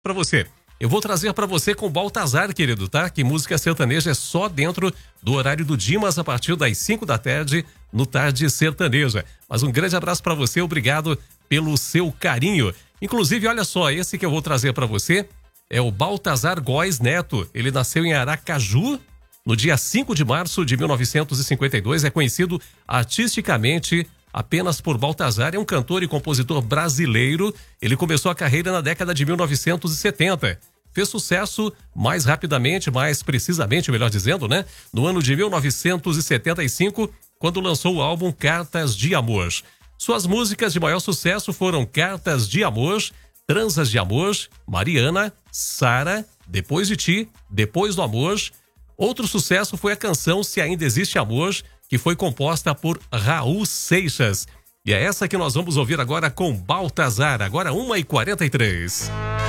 para você. Eu vou trazer para você com Baltazar, querido, tá? Que música sertaneja é só dentro do horário do Dimas, a partir das 5 da tarde, no Tarde Sertaneja. Mas um grande abraço para você, obrigado pelo seu carinho. Inclusive, olha só, esse que eu vou trazer para você é o Baltazar Góes Neto. Ele nasceu em Aracaju no dia 5 de março de 1952. É conhecido artisticamente apenas por Baltazar. É um cantor e compositor brasileiro. Ele começou a carreira na década de 1970. Fez sucesso mais rapidamente, mais precisamente, melhor dizendo, né? No ano de 1975, quando lançou o álbum Cartas de Amor. Suas músicas de maior sucesso foram Cartas de Amor, Transas de Amor, Mariana, Sara, Depois de Ti, Depois do Amor. Outro sucesso foi a canção Se Ainda Existe Amor, que foi composta por Raul Seixas. E é essa que nós vamos ouvir agora com Baltazar, agora 1h43.